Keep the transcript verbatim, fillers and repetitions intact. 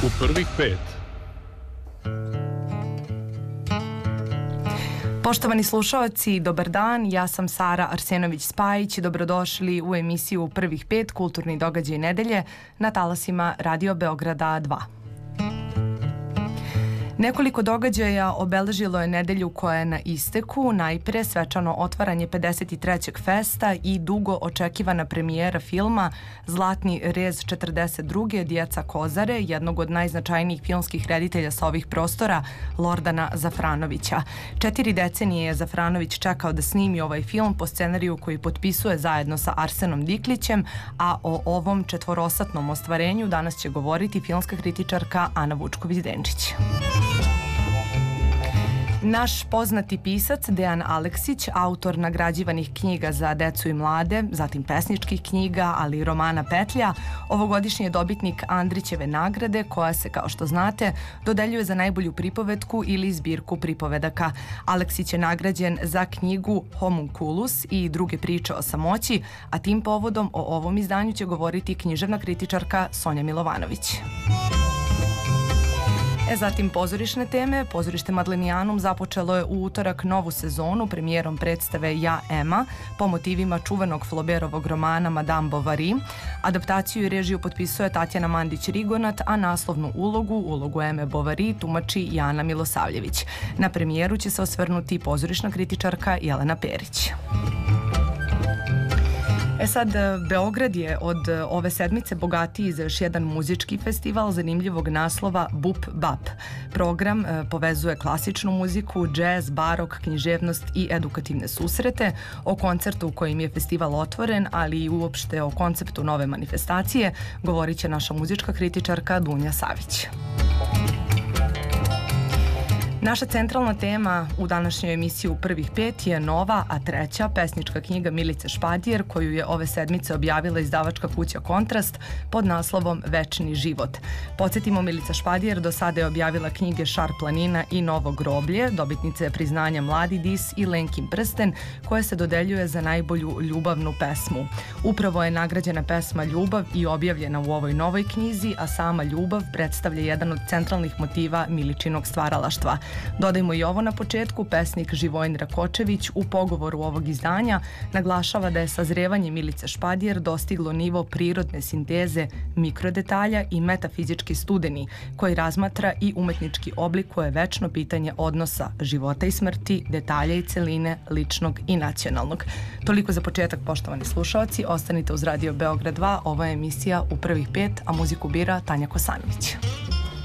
U prvih pet. Poštovani slušalci, dobar dan, ja sam Sara Arsenović-Spajić, dobrodošli u emisiju Prvih pet, kulturni događaj nedelje na talasima Radio Beograda dva. Nekoliko događaja obeležilo je nedelju koja je na isteku, najpre svečano otvaranje pedeset trećeg festa i dugo očekivana premijera filma Zlatni rez četrdeset druge Djeca Kozare, jednog od najznačajnijih filmskih reditelja sa ovih prostora, Lordana Zafranovića. Četiri decenije je Zafranović čekao da snimi ovaj film po scenariju koji potpisuje zajedno sa Arsenom Diklićem, a o ovom četvorosatnom ostvarenju danas će govoriti filmska kritičarka Ana Vučković-Denčić. Naš poznati pisac Dejan Aleksić, autor nagrađivanih knjiga za decu i mlade, zatim pesničkih knjiga, ali i romana Petlja, ovogodišnji je dobitnik Andrićeve nagrade koja se, kao što znate, dodeljuje za najbolju pripovetku ili zbirku pripovedaka. Aleksić je nagrađen za knjigu Homunculus i druge priče o samoći, a tim povodom o ovom izdanju će govoriti književna kritičarka Sonja Milovanović. E zatim pozorišne teme. Pozorište Madlenijanum započelo je u utorak novu sezonu premijerom predstave Ja, Ema, po motivima čuvenog Flaubertovog romana Madame Bovary. Adaptaciju i režiju potpisuje Tatjana Mandić-Rigonat, a naslovnu ulogu, ulogu Eme Bovary, tumači Jana Milosavljević. Na premijeru će se osvrnuti pozorišna kritičarka Jelena Perić. E sad, Beograd je od ove sedmice bogatiji za još jedan muzički festival zanimljivog naslova Bup Bap. Program povezuje klasičnu muziku, džez, barok, književnost i edukativne susrete. O koncertu u kojim je festival otvoren, ali i uopšte o konceptu nove manifestacije, govorit će naša muzička kritičarka Dunja Savić. Naša centralna tema u današnjoj emisiji u prvih pet je nova, a treća pesnička knjiga Milice Špadijer, koju je ove sedmice objavila izdavačka kuća Kontrast pod naslovom Večni život. Podsjetimo, Milica Špadijer do sada je objavila knjige Šar planina i Novo groblje, dobitnice priznanja Mladi dis i Lenkin prsten, koje se dodeljuje za najbolju ljubavnu pesmu. Upravo je nagrađena pesma Ljubav i objavljena u ovoj novoj knjizi, a sama ljubav predstavlja jedan od centralnih motiva Miličinog stvaralaštva. Dodajmo i ovo na početku, pesnik Živojin Rakočević u pogovoru ovog izdanja naglašava da je sazrevanje Milice Špadijer dostiglo nivo prirodne sinteze mikrodetalja i metafizički studeni, koji razmatra i umetnički oblikuje večno pitanje odnosa života i smrti, detalja i celine, ličnog i nacionalnog. Toliko za početak, poštovani slušalci, ostanite uz Radio Beograd dva, ovo je emisija u prvih pet, a muziku bira Tanja Kosanović.